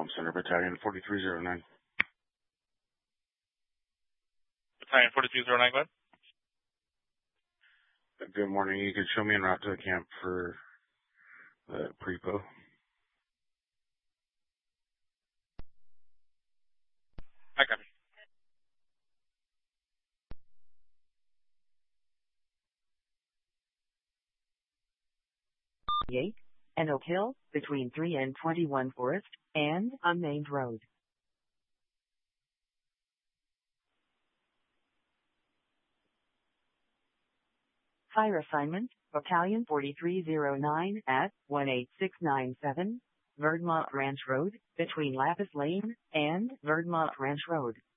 Home Center, Battalion 4309. Battalion 4309, go ahead. Good morning. You can show me en route to the camp for the prepo. I got it. And Oak Hill, between 3 and 21 Forest, and unnamed road. Fire assignment, Battalion 4309 at 18697, Verdmont Ranch Road, between Lapis Lane and Verdmont Ranch Road.